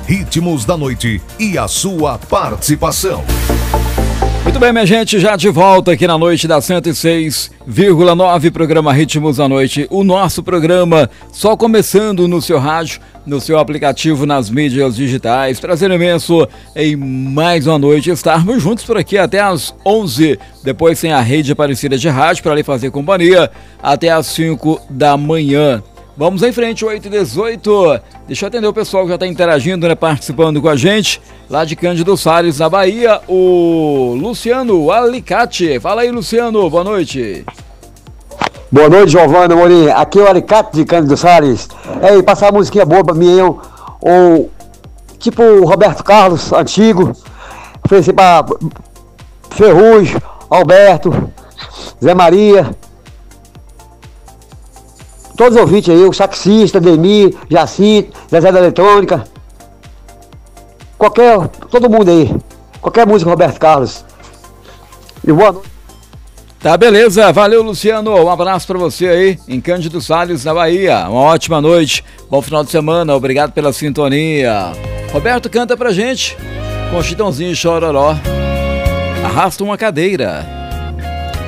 Ritmos da Noite e a sua participação. Muito bem, minha gente, já de volta aqui na noite da 106,9, programa Ritmos da Noite. O nosso programa só começando no seu rádio, no seu aplicativo, nas mídias digitais. Prazer imenso em mais uma noite estarmos juntos por aqui até às 11. Depois tem a rede Aparecida de rádio para lhe fazer companhia até às 5 da manhã. Vamos em frente, 8h18. Deixa eu atender o pessoal que já está interagindo, participando com a gente. Lá de Cândido Salles, na Bahia, o Luciano Alicate. Fala aí, Luciano, boa noite. Boa noite, Giovana Morim. Aqui é o Alicate de Cândido Salles. Passar uma musiquinha boa pra mim, tipo o Roberto Carlos, antigo. Oferecer pra Ferrugem, Alberto, Zé Maria. Todos os ouvintes aí, o saxista, Demir, Jacinto, Zezé da Eletrônica. Todo mundo aí. Qualquer música, Roberto Carlos. E boa noite. Tá, beleza. Valeu, Luciano. Um abraço pra você aí, em Cândido Salles, na Bahia. Uma ótima noite. Bom final de semana. Obrigado pela sintonia. Roberto canta pra gente com Chitãozinho e Chororó. Arrasta uma cadeira.